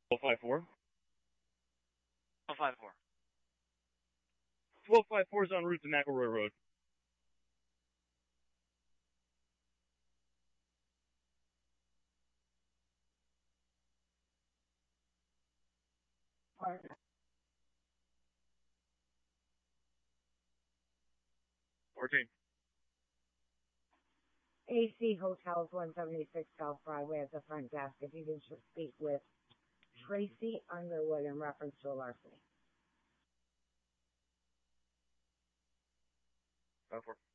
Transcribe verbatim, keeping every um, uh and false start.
twelve five four. twelve five four. twelve five four is en route to McElroy Road. fourteen. A C Hotels one seventy-six South Broadway at the front desk. If you can just speak with Tracy Underwood in reference to a larceny. five four.